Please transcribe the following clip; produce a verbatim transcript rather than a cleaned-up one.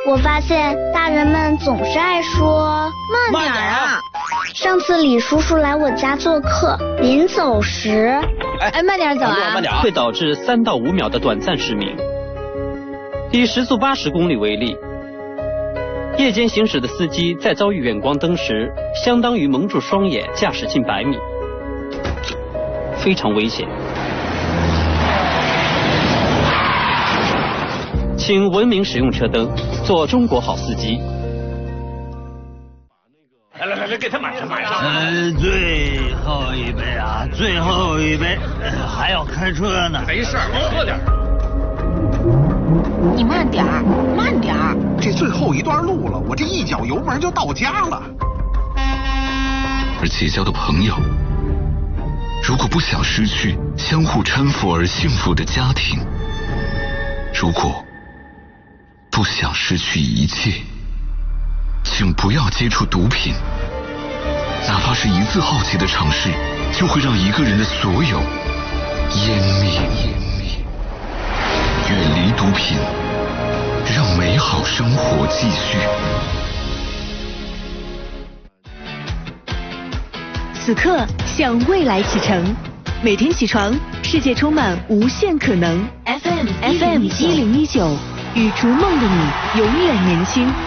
我发现大人们总是爱说慢点啊。 上次李叔叔来我家做客，临走时， 哎，慢点走啊， 慢点啊，会导致三到五秒的短暂失明。以时速八十公里为例，夜间行驶的司机在遭遇远光灯时，相当于蒙住双眼驾驶近百米，非常危险。请文明使用车灯，做中国好司机。 来来来，给他买上买上。 呃，最后一杯啊，最后一杯，呃、还要开车呢。 没事，喝点。 你慢点儿，慢点儿。 这最后一段路了，我这一脚油门就到家了。 而结交的朋友，如果不想失去相互搀扶而幸福的家庭，如果不想失去一切，请不要接触毒品。哪怕是一次好奇的尝试，就会让一个人的所有湮灭。远离毒品，让美好生活继续。 此刻向未来启程，每天起床，世界充满无限可能。F M F M 一零一九，与逐梦的你永远年轻。